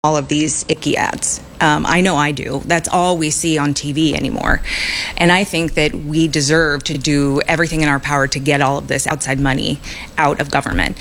all of these icky ads. I know I do. That's all we see on TV anymore. And I think that we deserve to do everything in our power to get all of this outside money out of government.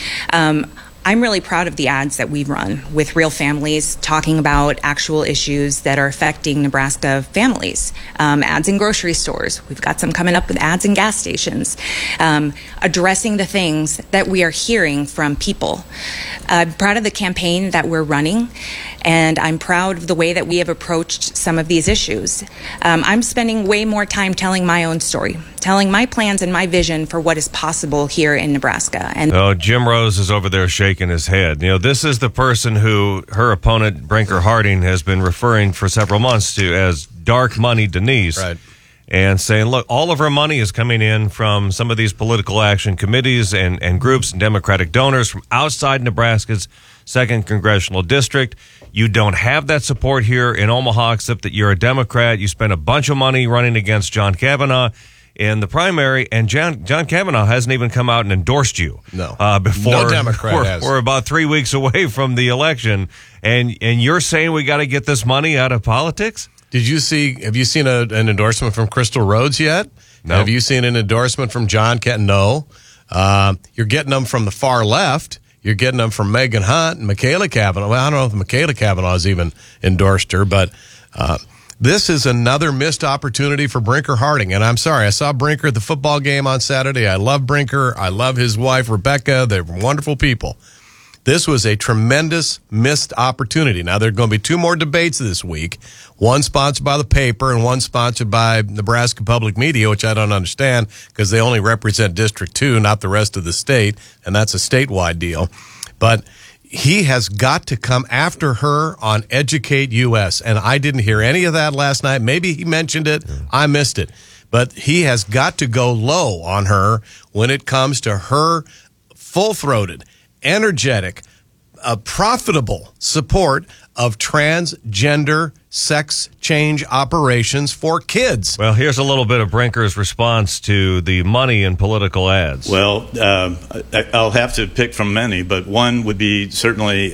I'm really proud of the ads that we've run with real families talking about actual issues that are affecting Nebraska families. Ads in grocery stores. We've got some coming up with ads in gas stations. Addressing the things that we are hearing from people. I'm proud of the campaign that we're running, and I'm proud of the way that we have approached some of these issues. I'm spending way more time telling my own story, telling my plans and my vision for what is possible here in Nebraska. And Jim Rose is over there shaking his head. This is the person who her opponent, Brinker Harding, has been referring for several months to as Dark Money Denise. Right. And saying, look, all of her money is coming in from some of these political action committees and groups and Democratic donors from outside Nebraska's 2nd Congressional District. You don't have that support here in Omaha, except that you're a Democrat. You spent a bunch of money running against John Kavanaugh in the primary, and John Kavanaugh hasn't even come out and endorsed you. No. Before no Democrat has. We're about 3 weeks away from the election, and you're saying we got to get this money out of politics? Have you seen an endorsement from Crystal Rhodes yet? No. Have you seen an endorsement from John Kavanaugh? No. You're getting them from the far left. You're getting them from Megan Hunt and Michaela Cavanaugh. Well, I don't know if Michaela Cavanaugh has even endorsed her, but this is another missed opportunity for Brinker Harding. And I'm sorry, I saw Brinker at the football game on Saturday. I love Brinker. I love his wife, Rebecca. They're wonderful people. This was a tremendous missed opportunity. Now, there are going to be 2 more debates this week, one sponsored by the paper and one sponsored by Nebraska Public Media, which I don't understand because they only represent District 2, not the rest of the state, and that's a statewide deal. But he has got to come after her on Educate US, and I didn't hear any of that last night. Maybe he mentioned it. I missed it. But he has got to go low on her when it comes to her full-throated, energetic, profitable support of transgender sex change operations for kids. Well, here's a little bit of Brinker's response to the money in political ads. Well, I'll have to pick from many, but one would be certainly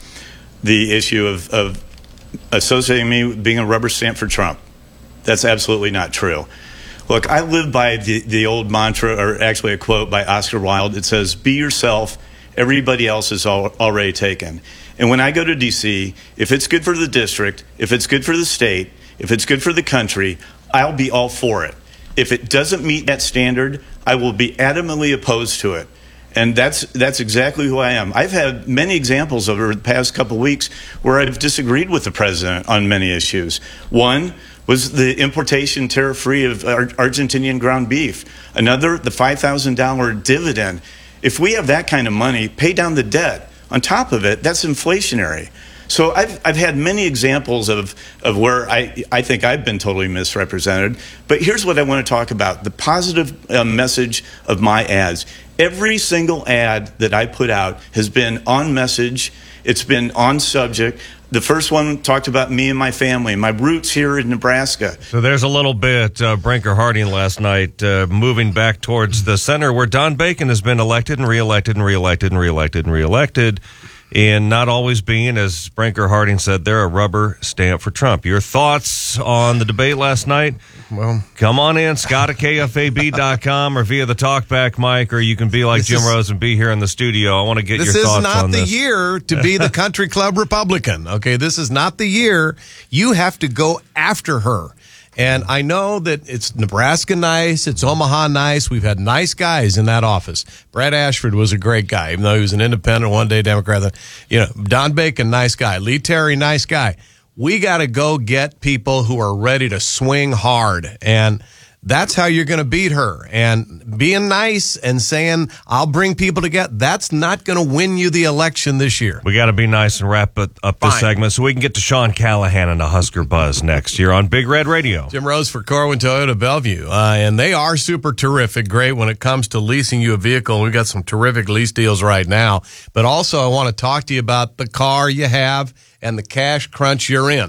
the issue of associating me with being a rubber stamp for Trump. That's absolutely not true. Look, I live by the old mantra, or actually a quote by Oscar Wilde. It says, "Be yourself. Everybody else is already taken." And when I go to D.C., if it's good for the district, if it's good for the state, if it's good for the country, I'll be all for it. If it doesn't meet that standard, I will be adamantly opposed to it. And that's exactly who I am. I've had many examples over the past couple of weeks where I've disagreed with the president on many issues. One was the importation tariff-free of Argentinian ground beef. Another, the $5,000 dividend. If we have that kind of money, pay down the debt. On top of it, that's inflationary. So I've had many examples of where I think I've been totally misrepresented. But here's what I want to talk about, the positive message of my ads. Every single ad that I put out has been on message. It's been on subject. The first one talked about me and my family, my roots here in Nebraska. So there's a little bit, Brinker Harding last night, moving back towards the center where Don Bacon has been elected and reelected and reelected and reelected and reelected, and not always being, as Brinker Harding said, they're a rubber stamp for Trump. Your thoughts on the debate last night? Well, come on in, Scott at KFAB.com or via the talkback mic, or you can be like Jim Rose and be here in the studio. I want to get your thoughts on this. This is not the year to be the country club Republican, okay? This is not the year. You have to go after her. And I know that it's Nebraska nice, it's Omaha nice. We've had nice guys in that office. Brad Ashford was a great guy, even though he was an independent, one-day Democrat. Don Bacon, nice guy. Lee Terry, nice guy. We got to go get people who are ready to swing hard, and that's how you're going to beat her. And being nice and saying, I'll bring people together, that's not going to win you the election this year. We got to be nice and wrap up this segment so we can get to Sean Callahan and the Husker Buzz next year on Big Red Radio. Jim Rose for Corwin Toyota Bellevue. And they are super terrific, great when it comes to leasing you a vehicle. We've got some terrific lease deals right now. But also I want to talk to you about the car you have and the cash crunch you're in.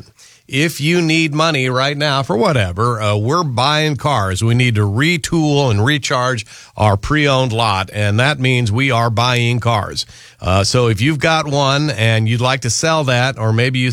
if you need money right now for whatever, we're buying cars. We need to retool and recharge our pre-owned lot, and that means we are buying cars. So if you've got one and you'd like to sell that, or maybe you